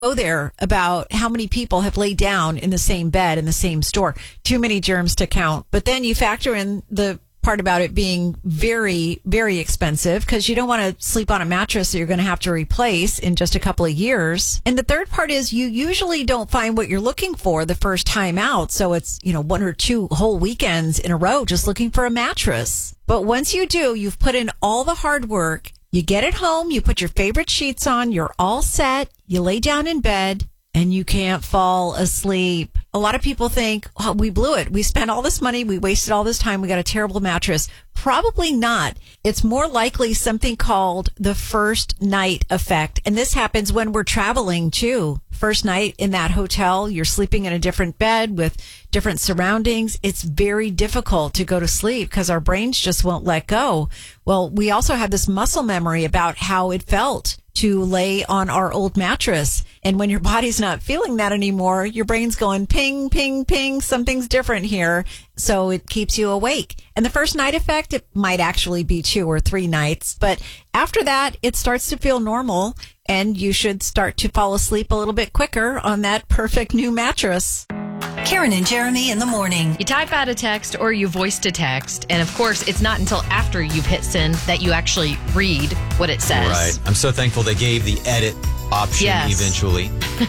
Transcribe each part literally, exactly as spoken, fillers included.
go there about how many people have laid down in the same bed in the same store. Too many germs to count. But then you factor in the part about it being very, very expensive because you don't want to sleep on a mattress that you're going to have to replace in just a couple of years. And the third part is you usually don't find what you're looking for the first time out. So it's, you know, one or two whole weekends in a row just looking for a mattress. But once you do, you've put in all the hard work. You get it home, you put your favorite sheets on, you're all set, you lay down in bed, and you can't fall asleep. A lot of people think, oh, we blew it. We spent all this money. We wasted all this time. We got a terrible mattress. Probably not. It's more likely something called the first night effect. And this happens when we're traveling too. First night in that hotel, you're sleeping in a different bed with different surroundings. It's very difficult to go to sleep because our brains just won't let go. Well, we also have this muscle memory about how it felt to lay on our old mattress. And when your body's not feeling that anymore, your brain's going ping, ping, ping, something's different here. So it keeps you awake. And the first night effect, it might actually be two or three nights. But after that, it starts to feel normal and you should start to fall asleep a little bit quicker on that perfect new mattress. Karen and Jeremy in the morning. You type out a text or you voice to text. And of course, it's not until after you've hit send that you actually read what it says. Right. I'm so thankful they gave the edit option yes. eventually.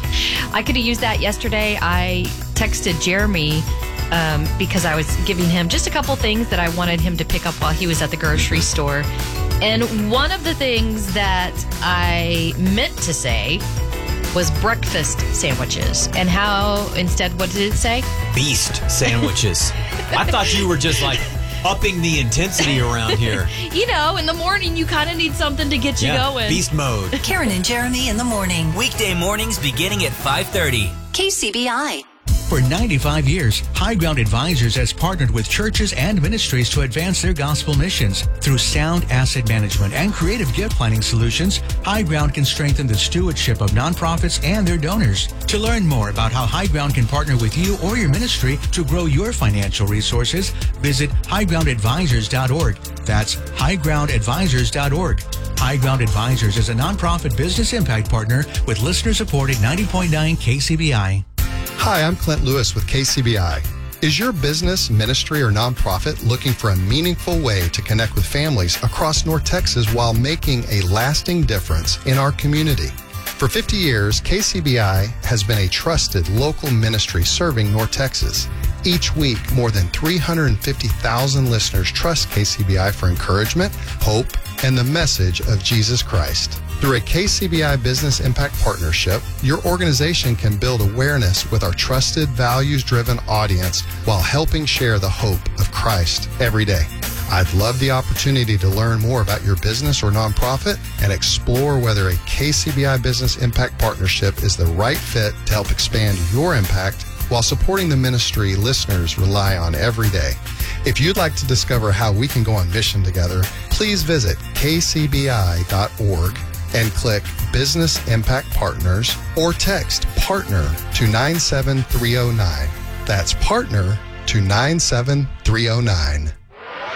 I could have used that yesterday. I texted Jeremy um, because I was giving him just a couple things that I wanted him to pick up while he was at the grocery store. And one of the things that I meant to say was breakfast sandwiches. And how, instead, what did it say? Beast sandwiches. I thought you were just like upping the intensity around here. You know, in the morning, you kind of need something to get you yeah, going. Beast mode. Karen and Jeremy in the morning. Weekday mornings beginning at five thirty. K C B I. For ninety-five years, High Ground Advisors has partnered with churches and ministries to advance their gospel missions. Through sound asset management and creative gift planning solutions, High Ground can strengthen the stewardship of nonprofits and their donors. To learn more about how High Ground can partner with you or your ministry to grow your financial resources, visit high ground advisors dot org. That's high ground advisors dot org. High Ground Advisors is a nonprofit business impact partner with listener support at ninety point nine K C B I. Hi, I'm Clint Lewis with K C B I. Is your business, ministry, or nonprofit looking for a meaningful way to connect with families across North Texas while making a lasting difference in our community? For fifty years, K C B I has been a trusted local ministry serving North Texas. Each week, more than three hundred fifty thousand listeners trust K C B I for encouragement, hope, and the message of Jesus Christ. Through a K C B I Business Impact Partnership, your organization can build awareness with our trusted, values-driven audience while helping share the hope of Christ every day. I'd love the opportunity to learn more about your business or nonprofit and explore whether a K C B I Business Impact Partnership is the right fit to help expand your impact while supporting the ministry listeners rely on every day. If you'd like to discover how we can go on mission together, please visit k c b i dot org and click Business Impact Partners or text PARTNER to nine seven three zero nine. That's PARTNER to nine seven three zero nine.